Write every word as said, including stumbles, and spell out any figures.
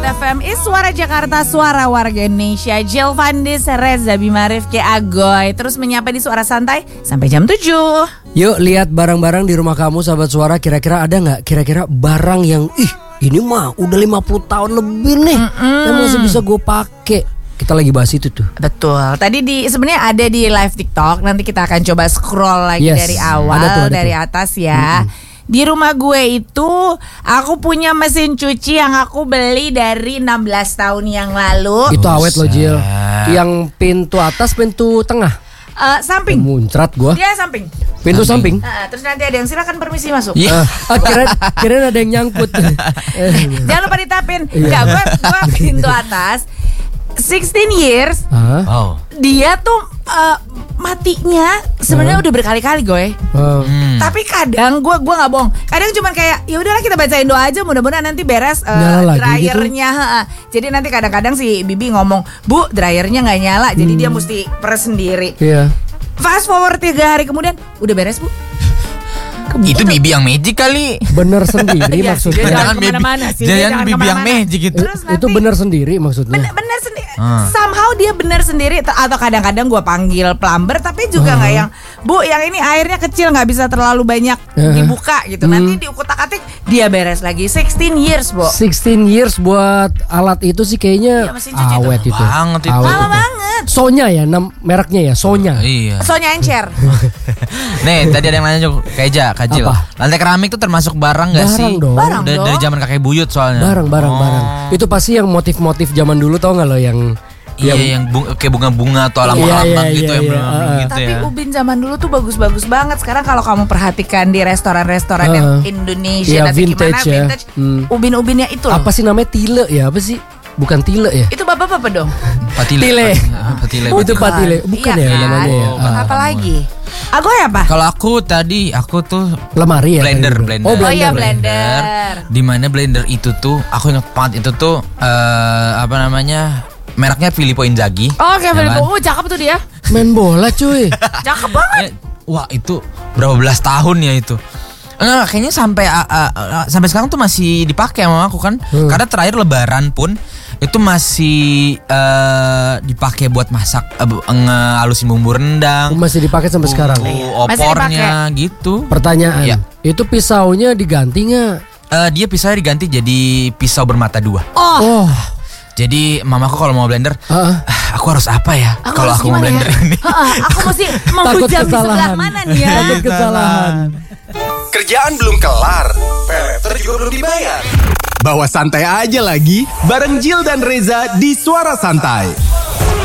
Hot F M is suara Jakarta, suara warga Indonesia. Jill Vandis, Reza Bima Rifki Agoy. Terus menyapa di Suara Santai sampai jam tujuh. Yuk lihat barang-barang di rumah kamu sahabat suara. Kira-kira ada gak kira-kira barang yang ih ini mah udah lima puluh tahun lebih nih Mm-mm. yang masih bisa gue pakai. Kita lagi bahas itu tuh. Betul. Tadi di sebenarnya ada di live TikTok. Nanti kita akan coba scroll lagi yes. dari awal, ada tuh, ada dari tuh. atas ya. Mm-hmm. Di rumah gue itu aku punya mesin cuci yang aku beli dari enam belas tahun yang lalu. Itu awet loh Jill. Yang pintu atas, pintu tengah. Uh, samping. Muncrat gue. Dia samping. Pintu samping. Uh, terus nanti ada yang silakan permisi masuk. Yeah. Uh, kira kira ada yang nyangkut. Jangan lupa ditapin. Enggak, gue gue pintu atas. sixteen years. Huh? Oh. Dia tuh uh, matinya sebenarnya huh? udah berkali-kali gue. Uh. Hmm. Tapi kadang gue gue nggak bohong. Kadang cuman kayak ya udahlah kita bacain doa aja, mudah-mudahan nanti beres uh, dryernya. Gitu? Jadi nanti kadang-kadang si Bibi ngomong, "Bu, dryernya nggak nyala." Jadi hmm. dia mesti press sendiri. Iya. Yeah. Fast forward tiga hari kemudian udah beres, Bu. Itu Bibi yang magic kali. Bener sendiri ya, maksudnya. Jangan Bibi, sih, jangan Bibi yang magic gitu. Nanti, itu bener sendiri maksudnya. Bener, bener sendiri. Hmm. Somehow dia bener sendiri. Atau kadang-kadang gue panggil plumber, tapi juga nggak hmm. yang Bu, yang ini airnya kecil nggak bisa terlalu banyak uh. dibuka gitu. Hmm. Nanti diutak-atik dia beres lagi. sixteen years, Bu. sixteen years buat alat itu sih kayaknya ya, awet itu. Banget itu. Lama banget. Sonya ya, nam mereknya ya, Sonya. Oh, iya. Sonya Encer. Nih, tadi ada yang nanya juga Keja, Kajil. Apa? Lantai keramik tuh termasuk barang gak sih? Dong. Barang dari, dong. dari zaman kakek buyut soalnya. Barang, barang, oh. barang. Itu pasti yang motif-motif zaman dulu tau gak lo yang Iya yang, yang bunga, kayak bunga-bunga atau lambang-lambang iya, gitu iya, yang iya, belum uh, gitu tapi ya. ubin zaman dulu tuh bagus-bagus banget. Sekarang kalau kamu perhatikan di restoran-restoran uh, yang Indonesia iya, atau vintage gimana ya. vintage, hmm. ubin-ubinnya itu loh. Apa sih namanya tile ya? Apa sih? Bukan tile ya? Itu bapak-bapak dong. Patile. Tile. Patile. Bukan. Itu patile. Bukan iya ya kan? namanya ya. Oh, apa lagi? Aku ya apa? Kalau aku tadi aku tuh lemari ya. Blender, blender. Oh, blender. Oh iya blender. Di mana blender itu tuh aku ingat banget itu tuh uh, apa namanya? Mereknya Filippo Inzaghi. Oh, kayak Filippo. Oh, cakep tuh dia. Main bola cuy. Cakep banget. Wah, itu berapa belas tahun ya itu. Enggak, kayaknya sampai uh, uh, sampai sekarang tuh masih dipakai sama aku kan. Hmm. Karena terakhir lebaran pun itu masih uh, dipakai buat masak, uh, ngehalusin bumbu rendang. Masih dipakai sampai sekarang. Uh, opornya gitu. Pertanyaan, ya. Itu pisaunya diganti nggak? Uh, dia pisaunya diganti jadi pisau bermata dua. Oh. oh. Jadi mamaku kalau mau blender, uh-uh. aku harus apa ya kalau aku mau blender ya? ini? Uh-uh, aku mesti menghujam di sebelah mana nih ya? Takut kesalahan. Kerjaan belum kelar, peleter juga belum dibayar. Bawa santai aja lagi, bareng Jill dan Reza di Suara Santai.